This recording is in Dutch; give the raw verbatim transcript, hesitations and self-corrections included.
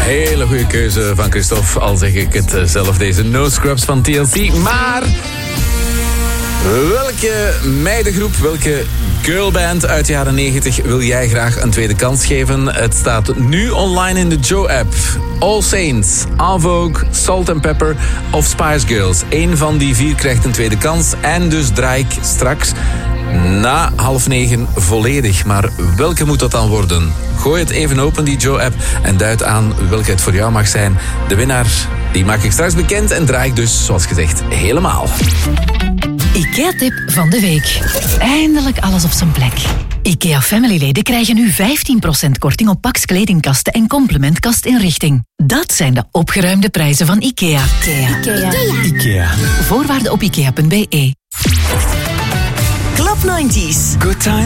Hele goede keuze van Christophe, al zeg ik het zelf, deze No Scrubs van T L C. Maar welke meidengroep, welke girlband uit de jaren negentig wil jij graag een tweede kans geven? Het staat nu online in de Joe-app. All Saints, En Vogue, Salt and Pepper of Spice Girls. Eén van die vier krijgt een tweede kans en dus draai ik straks na half negen volledig. Maar welke moet dat dan worden? Gooi het even open, die Joe-app, en duid aan welke het voor jou mag zijn. De winnaar, die maak ik straks bekend en draai ik dus, zoals gezegd, helemaal. IKEA-tip van de week. Eindelijk alles op zijn plek. IKEA Family-leden krijgen nu vijftien procent korting op Pax kledingkasten en complementkastinrichting. Dat zijn de opgeruimde prijzen van IKEA. IKEA. IKEA. IKEA. Voorwaarden op ikea punt be. Club negentig. Good times.